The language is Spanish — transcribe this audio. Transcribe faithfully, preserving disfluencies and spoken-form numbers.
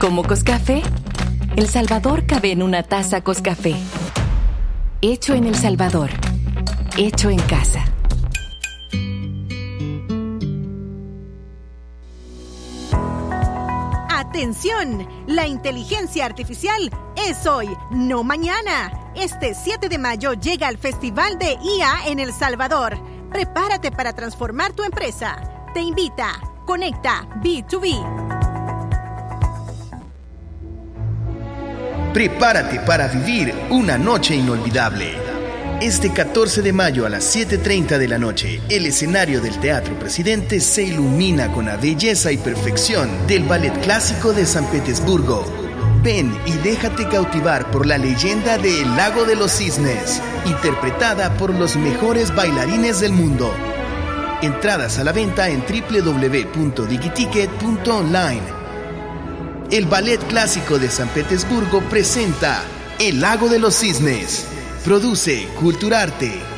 ¿Como Coscafé? El Salvador cabe en una taza Coscafé. Hecho en El Salvador. Hecho en casa. ¡Atención! La inteligencia artificial es hoy, no mañana. Este siete de mayo llega al Festival de I A en El Salvador. Prepárate para transformar tu empresa. Te invita Conecta B dos B. Prepárate para vivir una noche inolvidable. Este catorce de mayo a las siete treinta de la noche, el escenario del Teatro Presidente se ilumina con la belleza y perfección del Ballet Clásico de San Petersburgo. Ven y déjate cautivar por la leyenda de El Lago de los Cisnes, interpretada por los mejores bailarines del mundo. Entradas a la venta en doble u doble u doble u punto digiticket punto online. El Ballet Clásico de San Petersburgo presenta El Lago de los Cisnes. Produce Culturarte.